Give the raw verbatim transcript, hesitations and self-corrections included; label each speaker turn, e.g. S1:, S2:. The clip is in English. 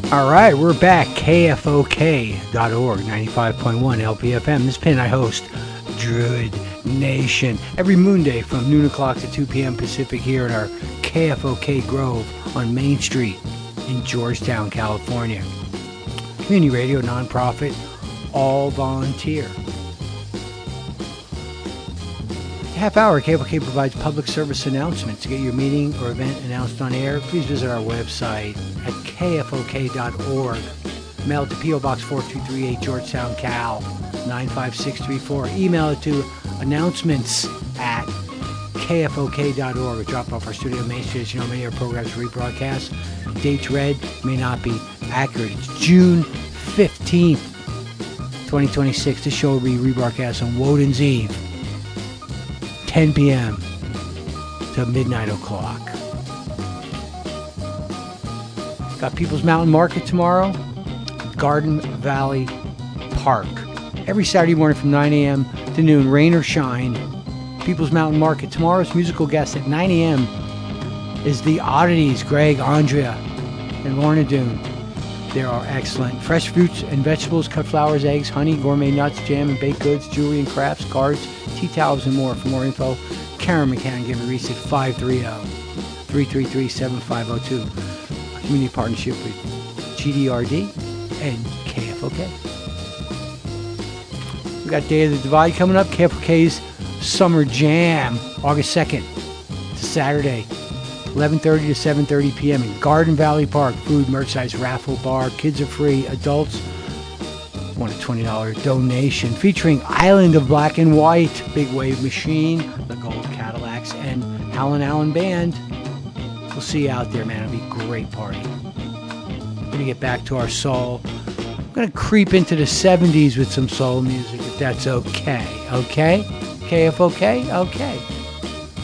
S1: All right, we're back. K F O K dot org, ninety-five point one L P F M. This pin I host, Druid Nation, every Moonday from noon o'clock to two p.m. Pacific here in our K F O K Grove on Main Street in Georgetown, California. Community radio, nonprofit, all volunteer. Half hour, K F O K provides public service announcements. To get your meeting or event announced on air, please visit our website at K F O K dot org. Mail it to P O Box four two three eight, Georgetown, Cal, nine five six three four. Email it to announcements at K F O K dot org. Or drop off our studio Main Street. As you know, many of our programs are rebroadcast. Dates read may not be accurate. It's June fifteenth, twenty twenty-six. This show will be rebroadcast on Woden's Eve, ten p.m. to midnight o'clock. Got People's Mountain Market tomorrow, Garden Valley Park. Every Saturday morning from nine a.m. to noon, rain or shine. People's Mountain Market. Tomorrow's musical guest at nine a.m. is the Oddities, Greg, Andrea, and Lorna Doone. They are excellent. Fresh fruits and vegetables, cut flowers, eggs, honey, gourmet nuts, jam and baked goods, jewelry and crafts, cards, tea towels, and more. For more info, Karen McCann, give a reach at five three zero, three three three, seven five zero two. A community partnership with G D R D and K F O K. We got Day of the Divide coming up. K F O K's Summer Jam, August second to Saturday, eleven thirty to seven thirty p.m. in Garden Valley Park. Food, merchandise, raffle, bar. Kids are free. Adults want a twenty dollars donation. Featuring Island of Black and White, Big Wave Machine, the Gold Cadillacs, and Alan Allen Band. We'll see you out there, man. It'll be a great party. We're going to get back to our soul. I'm going to creep into the seventies with some soul music, if that's okay. Okay? K F O K? Okay.